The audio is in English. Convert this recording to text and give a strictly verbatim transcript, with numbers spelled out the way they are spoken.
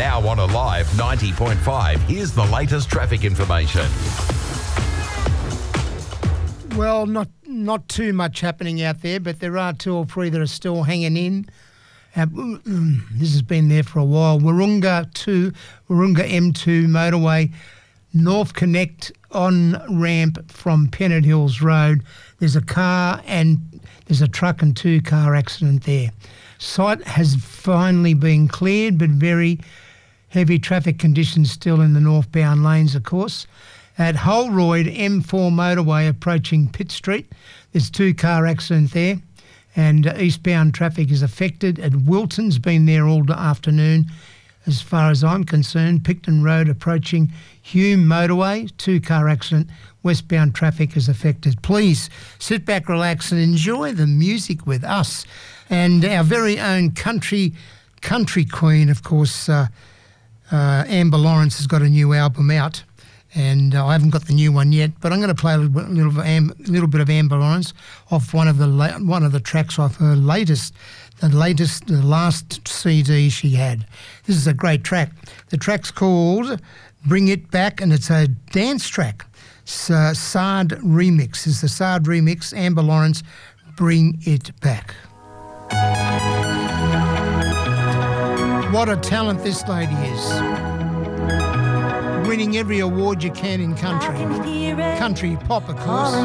Now on Alive ninety point five, here's the latest traffic information. Well, not not too much happening out there, but there are two or three that are still hanging in. Uh, this has been there for a while. Warunga two, Warunga M two motorway, North Connect on ramp from Pennant Hills Road. There's a car and there's a truck and two car accident there. Site has finally been cleared, but very heavy traffic conditions still in the northbound lanes, of course. At Holroyd M four motorway approaching Pitt Street, there's two car accident there, and uh, eastbound traffic is affected. At Wilton's been there all the afternoon. As far as I'm concerned, Picton Road approaching Hume motorway, two car accident. Westbound traffic is affected. Please sit back, relax, and enjoy the music with us. And our very own country country queen, of course, uh, uh, Amber Lawrence has got a new album out. And uh, I haven't got the new one yet, but I'm going to play a little bit, little, Am, little bit of Amber Lawrence off one of the la- one of the tracks off her latest, the latest, the last C D she had. This is a great track. The track's called "Bring It Back," and it's a dance track. So, Sard remix is the Sard remix. Amber Lawrence, "Bring It Back." What a talent this lady is. Winning every award you can in country. Country pop, of course.